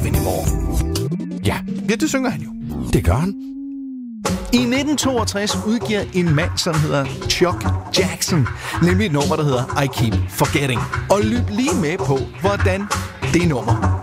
love anymore. Ja, det synger han jo. Det gør han. I 1962 udgiver en mand, som hedder Chuck Jackson, nemlig et nummer, der hedder I Keep Forgetting. Og lyt lige med på, hvordan det nummer